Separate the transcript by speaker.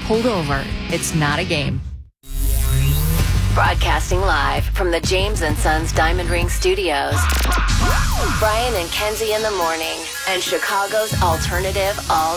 Speaker 1: pulled over. It's not a game.
Speaker 2: Broadcasting live from the James & Sons Diamond Ring Studios. Brian and Kenzie in the morning, and Chicago's alternative all